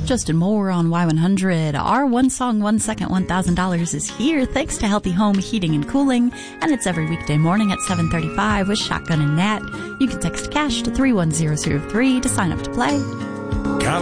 Justin Moore on Y100. Our One Song, 1 Second, $1,000 is here thanks to Healthy Home Heating and Cooling, and it's every weekday morning at 7:35 with Shotgun and Nat. You can text CASH to 31003 to sign up to play.